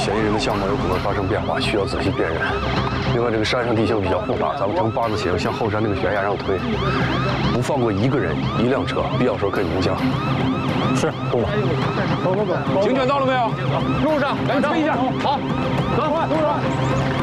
嫌疑人的相貌有可能发生变化，需要仔细辨认。另外，这个山上地形比较复杂，咱们呈八字形向后山那个悬崖上推，不放过一个人、一辆车，必要时候可以鸣枪。 是，东子。 警犬到了没有？ 路上， 来推一下。 好，走，路上。